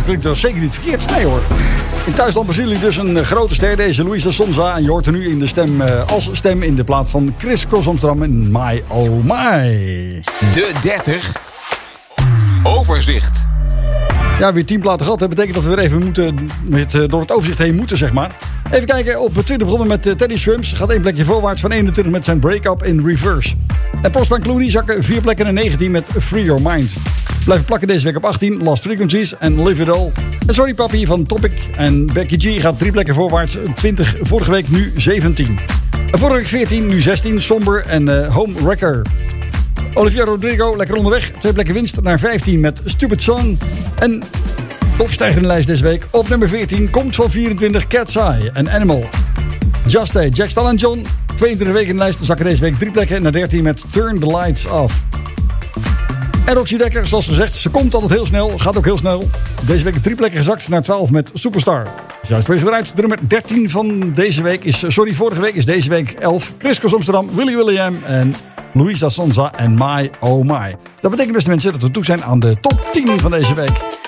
klinkt er zeker niet verkeerd. Nee hoor. In thuisland Brazilië dus een grote ster, deze Luisa Sonza. En je hoort er nu in de stem, als stem in de plaat van Chris Cross Amsterdam in My Oh My. De 30. Overzicht. Ja, weer 10 platen gehad. Dat betekent dat we weer even moeten door het overzicht heen moeten, zeg maar. Even kijken, op 20 begonnen met Teddy Swims. Gaat 1 plekje voorwaarts van 21 met zijn Break-Up in Reverse. En Postman Clooney zakken 4 plekken naar 19 met Free Your Mind. Blijven plakken deze week op 18, Lost Frequencies en Live It All. En Sorry Papi van Topic en Becky G gaat 3 plekken voorwaarts. 20 vorige week, nu 17. En vorige week 14, nu 16, Somber en Home Wrecker. Olivia Rodrigo, lekker onderweg. 2 plekken winst naar 15 met Stupid Song. En opstijgende lijst deze week. Op nummer 14 komt van 24 Cat's Eye en Animal. Just A, Jack Stal en John. 22 weken in de lijst, zakken deze week 3 plekken naar 13 met Turn the Lights Off. En Roxy Dekker, zoals gezegd, ze komt altijd heel snel. Gaat ook heel snel. Deze week 3 plekken gezakt naar 12 met Superstar. Juist voor je gedraaid. De nummer 13 van deze week is... vorige week is deze week 11. Chris Cross Amsterdam, Willy William en Luisa Sonza en My Oh My. Dat betekent, beste mensen, dat we toe zijn aan de top 10 van deze week.